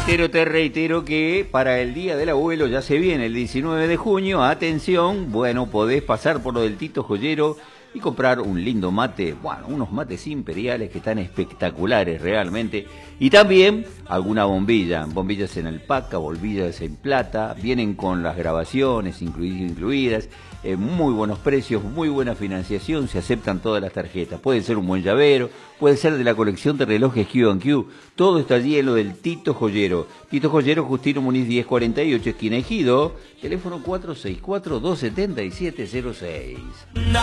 Te reitero que para el Día del Abuelo ya se viene el 19 de junio, atención, bueno, podés pasar por lo del Tito Joyero y comprar un lindo mate, bueno, unos mates imperiales que están espectaculares realmente, y también alguna bombilla, bombillas en alpaca, bombillas en plata, vienen con las grabaciones incluidas, muy buenos precios, muy buena financiación, se aceptan todas las tarjetas, puede ser un buen llavero, puede ser de la colección de relojes Q&Q, todo está allí en lo del Tito Joyero. Tito Joyero, Justino Muniz 1048, esquina Ejido, teléfono 464-27706.